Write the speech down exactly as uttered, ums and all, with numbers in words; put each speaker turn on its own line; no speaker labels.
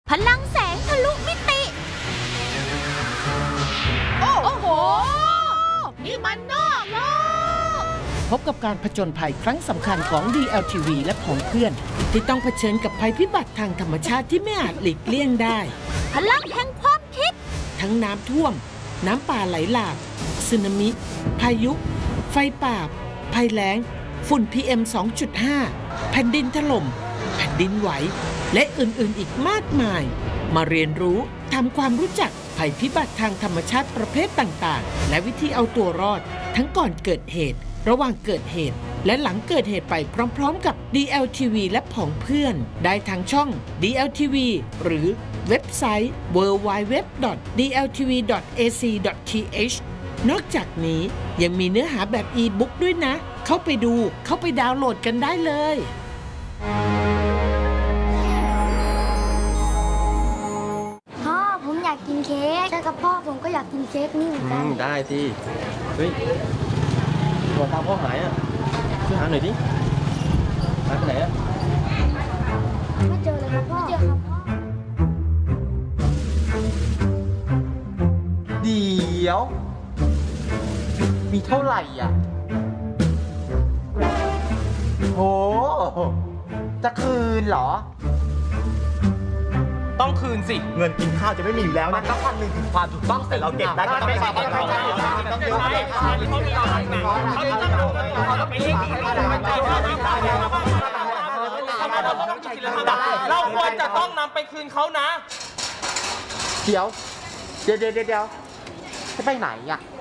พลังแสงทะลุมิติโอ้โหนี่มันนอกโลก
พบกับการผจญภัยครั้งสำคัญของ ดี แอล ที วี และผองเพื่อนที่ต้องเผชิญกับภัยพิบัติทางธรรมชาติที่ไม่อาจหลีกเลี่ยงได้
พลังแห่งความคิด
ทั้งน้ำท่วมน้ำป่าไหลหลากสึนามิพายุไฟป่าภัยแล้งฝุ่น พี เอ็ม สองจุดห้า แผ่นดินถล่มแผ่นดินไหวและอื่นๆอีกมากมายมาเรียนรู้ทำความรู้จักภัยพิบัติทางธรรมชาติประเภทต่างๆและวิธีเอาตัวรอดทั้งก่อนเกิดเหตุระหว่างเกิดเหตุและหลังเกิดเหตุไปพร้อมๆกับ ดี แอล ที วี และผองเพื่อนได้ทางช่อง ดี แอล ที วี หรือเว็บไซต์ ดับเบิลยู ดับเบิลยู ดับเบิลยู ดอท ดี แอล ที วี ดอท เอ ซี ดอท ที เอช นอกจากนี้ยังมีเนื้อหาแบบอีบุ๊กด้วยนะเข้าไปดูเข้าไปดาวน์โหลดกันได้เลย
พ่อผมอยากกินเค้กใช่กับพ่อผมก็อยากกินเค้กนี่เหมือนกัน
ได้สิเฮ้ยตัวตามพ่อหายอ่ะช่วยหาหน่อยดิหายไปไหนอ่ะ
ไม่เจอเลยครับพ่อเจอครับพ่อ
เดี๋ยวมีเท่าไหร่อ่ะโหจะคืนเหรอ
ต้องคืนสิ
เงินกินข้าวจะไม่มีอยู่แล้วมันต้องพันหนึ่งถึงความถูกต้องแต่เราเก็บได้ก็ต้องไม่ใช่ต้องใช่ต้องใช่
เราควรจะต้องนำไปคืนเขานะ
เดี๋ยวเดี๋ยวเดี๋ยวเดี๋ยวจะไปไหนอ่ะ